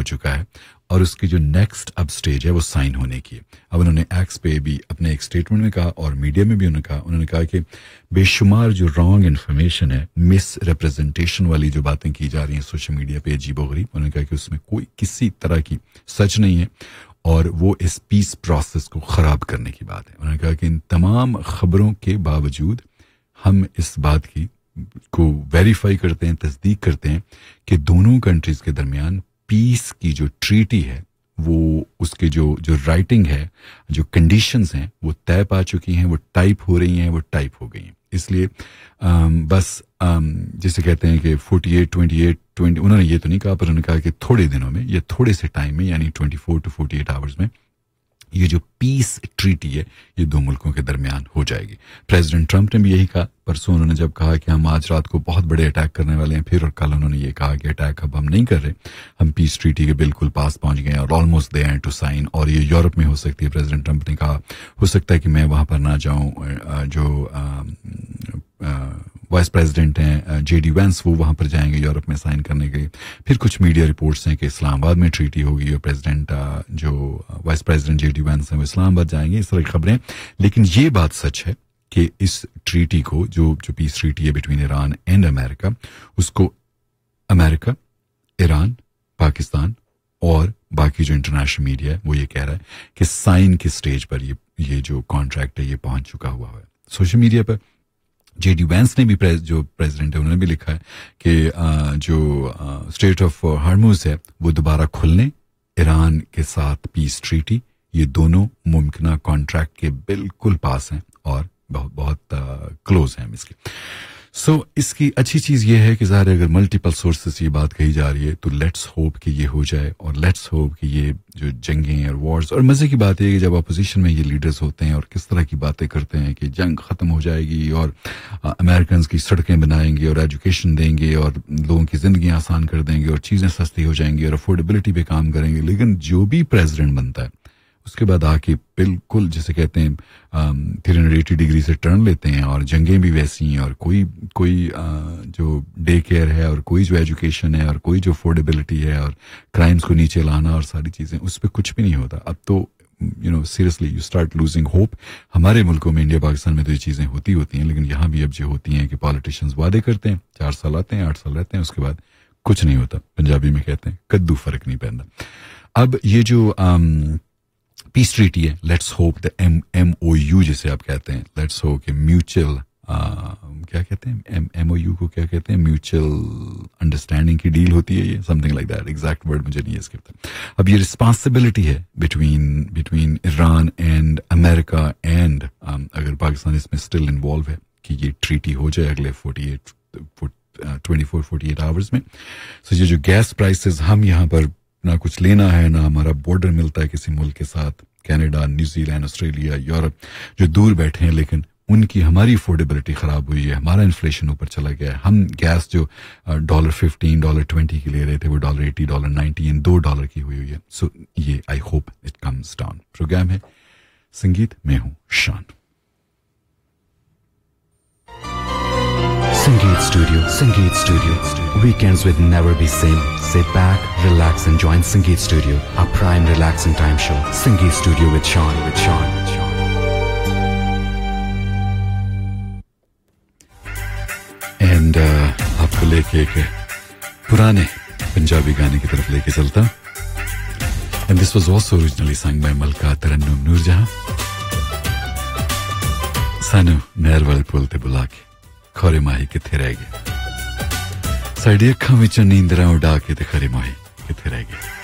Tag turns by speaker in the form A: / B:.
A: हो चुका है और उसकी जो नेक्स्ट अब स्टेज है वो साइन होने की है। अब उन्होंने एक्स पे भी अपने एक स्टेटमेंट में कहा और मीडिया में भी उन्होंने कहा कि बेशुमार जो रॉन्ग इन्फॉर्मेशन है, मिस रिप्रेजेंटेशन वाली जो बातें की जा रही हैं सोशल मीडिया पे अजीबोगरीब, उन्होंने कहा कि उसमें कोई किसी तरह की सच नहीं है और वो इस पीस प्रोसेस को खराब करने की बात है। उन्होंने कहा कि इन तमाम खबरों के बावजूद हम इस बात की को वेरीफाई करते हैं, तस्दीक करते हैं कि दोनों कंट्रीज के दरमियान पीस की जो ट्रीटी है वो उसके जो राइटिंग है, जो कंडीशंस हैं वो तय पा चुकी हैं, वो टाइप हो रही हैं, वो टाइप हो गई हैं। इसलिए बस जिसे कहते हैं कि 48-28-20 उन्होंने ये तो नहीं कहा, पर उन्होंने कहा कि थोड़े दिनों में या थोड़े से टाइम में यानी 24 to 48 आवर्स में ये जो पीस ट्रीटी है ये दो मुल्कों के दरमियान हो जाएगी। प्रेसिडेंट ट्रंप ने भी यही कहा परसों, उन्होंने जब कहा कि हम आज रात को बहुत बड़े अटैक करने वाले हैं, फिर और कल उन्होंने ये कहा कि अटैक अब हम नहीं कर रहे, हम पीस ट्रीटी के बिल्कुल पास पहुंच गए और ऑलमोस्ट देयर टू साइन, और ये यूरोप में हो सकती है। प्रेसिडेंट ट्रंप ने कहा हो सकता है कि मैं वहां पर ना जाऊं, जो वाइस प्रेसिडेंट हैं जेडी वेंस वो वहां पर जाएंगे यूरोप में साइन करने के लिए। फिर कुछ मीडिया रिपोर्ट्स हैं कि इस्लामाबाद में ट्रीटी होगी और प्रेसिडेंट जो वाइस प्रेसिडेंट जेडी वेंस हैं वो इस्लामाबाद जाएंगे, इस तरह की खबरें। लेकिन ये बात सच है कि इस ट्रीटी को जो पीस ट्रीटी है बिटवीन ईरान एंड अमेरिका, उसको अमेरिका, ईरान, पाकिस्तान और बाकी जो इंटरनेशनल मीडिया है वो ये कह रहा है कि साइन की स्टेज पर ये जो कॉन्ट्रैक्ट है ये पहुंच चुका हुआ है। सोशल मीडिया पर जेडी वेंस ने भी जो प्रेसिडेंट है उन्होंने भी लिखा है कि जो स्ट्रेट ऑफ हार्मुज है वो दोबारा खुलने, ईरान के साथ पीस ट्रीटी, ये दोनों मुमकिन कॉन्ट्रैक्ट के बिल्कुल पास हैं और बहुत बहुत क्लोज हैं इसके। सो इसकी अच्छी चीज ये है कि ज़ाहिर अगर मल्टीपल सोर्सेस ये बात कही जा रही है तो लेट्स होप कि ये हो जाए और लेट्स होप कि ये जो जंगें और वॉर्स, और मजे की बात है कि जब अपोजिशन में ये लीडर्स होते हैं और किस तरह की बातें करते हैं कि जंग खत्म हो जाएगी और अमेरिकन की सड़कें बनाएंगे और एजुकेशन देंगे और लोगों की जिंदगी आसान कर देंगे और चीजें सस्ती हो जाएंगी और अफोर्डेबिलिटी पे काम करेंगे, लेकिन जो भी प्रेसिडेंट बनता है उसके बाद आके बिल्कुल जिसे कहते हैं 380 डिग्री से टर्न लेते हैं और जंगें भी वैसी हैं और कोई जो डे केयर है और कोई जो एजुकेशन है और कोई जो अफोर्डेबिलिटी है और क्राइम्स को नीचे लाना और सारी चीजें, उस पर कुछ भी नहीं होता। अब तो seriously you start losing hope. हमारे मुल्कों में, इंडिया पाकिस्तान में तो ये चीजें होती हैं, लेकिन यहाँ भी अब जो होती हैं कि पॉलिटिशियंस वादे करते हैं, 4 साल आते हैं, 8 साल रहते हैं, उसके बाद कुछ नहीं होता। पंजाबी में कहते हैं कद्दू फर्क नहीं पैंदा। अब ये जो पीस ट्रीटी है, लेट्स होप द MOU जिसे आप कहते हैं, लेट्स होप कि म्यूचुअल क्या कहते हैं MOU को क्या कहते हैं, म्यूचुअल अंडरस्टैंडिंग की डील होती है ये, something like that, exact word मुझे नहीं है इसके ऊपर। अब ये रिस्पॉन्सिबिलिटी है between Iran and America and अगर पाकिस्तान इसमें स्टिल इन्वॉल्व है कि ये ट्रीटी हो जाए अगले 24-48 आवर्स में। सो ये जो गैस प्राइसेस, हम यहाँ पर ना कुछ लेना है ना हमारा बॉर्डर मिलता है किसी मुल्क के साथ, कनाडा, न्यूजीलैंड, ऑस्ट्रेलिया, यूरोप जो दूर बैठे हैं, लेकिन हमारी अफोर्डेबिलिटी खराब हुई है, हमारा इन्फ्लेशन ऊपर चला गया है। हम गैस जो $15, $20 की ले रहे थे वो $80, $90 इन $2 की हुई है। सो ये I hope it comes down. Programme है संगीत, मैं हूं शान।
B: Sangeet Studio. Weekends will never be same. Sit back, relax and join Sangeet Studio, our prime relaxing time show. Sangeet Studio with Sean.
A: And आपको लेके एक पुराने पंजाबी गाने की तरफ लेके चलता। And this was also originally sung by Malka Tarannum Noorjahan. सानू नहर वाले पुल ते बुला के खरे माही किथे रह गए, साड़ी अखां विचों नींदरां उड़ा के ते खरे माही किथे रह गए।